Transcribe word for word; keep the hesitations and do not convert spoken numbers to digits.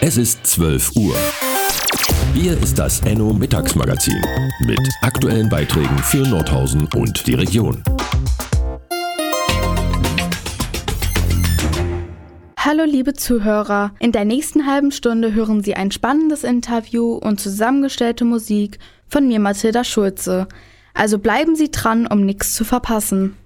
Es ist zwölf Uhr. Hier ist das Enno Mittagsmagazin mit aktuellen Beiträgen für Nordhausen und die Region. Hallo liebe Zuhörer, in der nächsten halben Stunde hören Sie ein spannendes Interview und zusammengestellte Musik von mir, Mathilda Schulze. Also bleiben Sie dran, um nichts zu verpassen.